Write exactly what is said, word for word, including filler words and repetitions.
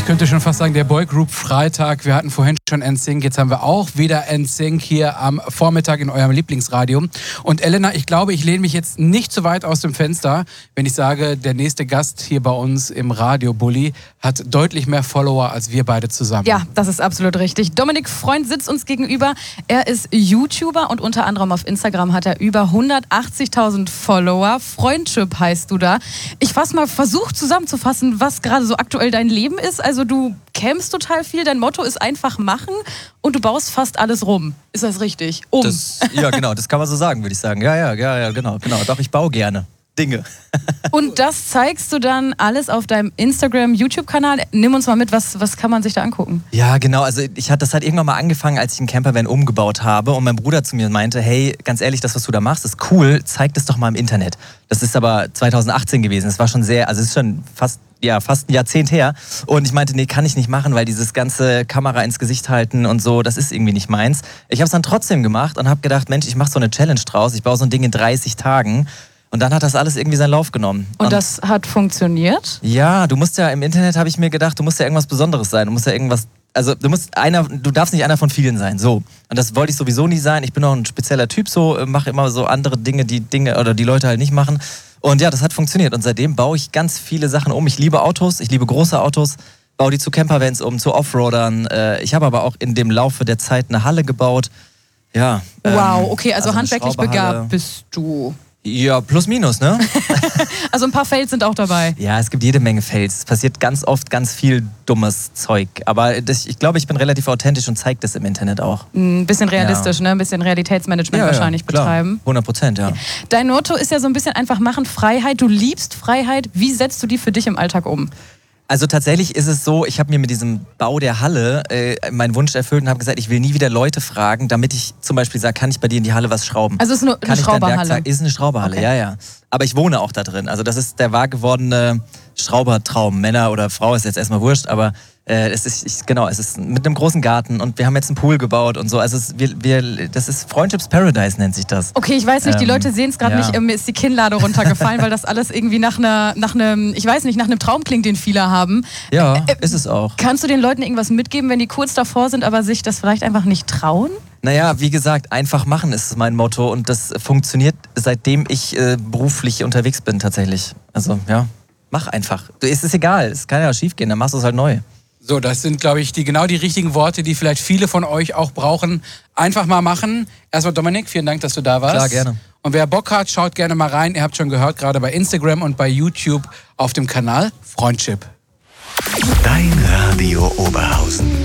könnte schon fast sagen, der Boygroup Freitag. Wir hatten vorhin schon N Sync, jetzt haben wir auch wieder N Sync hier am Vormittag in eurem Lieblingsradio. Und Elena, ich glaube, ich lehne mich jetzt nicht zu weit aus dem Fenster, wenn ich sage, der nächste Gast hier bei uns im Radio Bulli hat deutlich mehr Follower als wir beide zusammen. Ja, das ist absolut richtig. Dominik Freund sitzt uns gegenüber. Er ist YouTuber und unter anderem auf Instagram hat er über hundertachtzigtausend Follower. Freundship heißt du da. Ich fass mal, versuch zusammenzufassen, was gerade so aktuell dein Leben ist. Also du campst total viel, dein Motto ist einfach machen und du baust fast alles rum. Ist das richtig? Um. Das, ja, genau, das kann man so sagen, würde ich sagen. Ja, ja, ja, ja, genau, genau. Doch, ich baue gerne Dinge. Und das zeigst du dann alles auf deinem Instagram-YouTube-Kanal. Nimm uns mal mit, was, was kann man sich da angucken? Ja, genau. Also ich hatte das halt irgendwann mal angefangen, als ich einen Campervan umgebaut habe und mein Bruder zu mir meinte, hey, ganz ehrlich, das, was du da machst, ist cool, zeig das doch mal im Internet. Das ist aber zweitausendachtzehn gewesen. Das war schon sehr, also es ist schon fast, ja, fast ein Jahrzehnt her. Und ich meinte, nee, kann ich nicht machen, weil dieses ganze Kamera ins Gesicht halten und so, das ist irgendwie nicht meins. Ich habe es dann trotzdem gemacht und habe gedacht, Mensch, ich mache so eine Challenge draus. Ich baue so ein Ding in dreißig Tagen. Und dann hat das alles irgendwie seinen Lauf genommen. Und, und das hat funktioniert? Ja, du musst ja, im Internet habe ich mir gedacht, du musst ja irgendwas Besonderes sein. Du musst ja irgendwas, also du musst einer, du darfst nicht einer von vielen sein, so. Und das wollte ich sowieso nie sein. Ich bin auch ein spezieller Typ, so, mache immer so andere Dinge, die Dinge oder die Leute halt nicht machen. Und ja, das hat funktioniert. Und seitdem baue ich ganz viele Sachen um. Ich liebe Autos, ich liebe große Autos, baue die zu Campervans um, zu Offroadern. Ich habe aber auch in dem Laufe der Zeit eine Halle gebaut. Ja. Wow, okay, also, also handwerklich Schrauberhalle. begabt bist du. Ja, plus minus, ne? Also ein paar Fails sind auch dabei. Ja, es gibt jede Menge Fails. Es passiert ganz oft ganz viel dummes Zeug. Aber das, ich glaube, ich bin relativ authentisch und zeige das im Internet auch. Ein bisschen realistisch, ja. Ne? Ein bisschen Realitätsmanagement ja, wahrscheinlich ja, klar. betreiben. hundert Prozent, ja. Dein Motto ist ja so ein bisschen einfach machen, Freiheit. Du liebst Freiheit. Wie setzt du die für dich im Alltag um? Also tatsächlich ist es so, ich habe mir mit diesem Bau der Halle äh, meinen Wunsch erfüllt und habe gesagt, ich will nie wieder Leute fragen, damit ich zum Beispiel sage, kann ich bei dir in die Halle was schrauben? Also es ist eine, eine Schrauberhalle? Ist eine Schrauberhalle, okay. ja, ja. Aber ich wohne auch da drin. Also das ist der wahr gewordene Schraubertraum. Männer oder Frau ist jetzt erstmal wurscht, aber äh, es ist, ich, genau, es ist mit einem großen Garten und wir haben jetzt einen Pool gebaut und so. Also es, wir, wir, das ist Friendships Paradise, nennt sich das. Okay, ich weiß nicht, die ähm, Leute sehen es gerade ja. nicht, mir ist die Kinnlade runtergefallen, weil das alles irgendwie nach einer, nach einem, ich weiß nicht, nach einem Traum klingt, den viele haben. Ja, äh, ist es auch. Kannst du den Leuten irgendwas mitgeben, wenn die kurz davor sind, aber sich das vielleicht einfach nicht trauen? Naja, wie gesagt, einfach machen ist mein Motto und das funktioniert, seitdem ich äh, beruflich unterwegs bin tatsächlich. Also ja, mach einfach. Es ist egal, es kann ja schief gehen, dann machst du es halt neu. So, das sind, glaube ich, die, genau die richtigen Worte, die vielleicht viele von euch auch brauchen. Einfach mal machen. Erstmal Dominik, vielen Dank, dass du da warst. Klar, gerne. Und wer Bock hat, schaut gerne mal rein. Ihr habt schon gehört, gerade bei Instagram und bei YouTube auf dem Kanal Freundship. Dein Radio Oberhausen.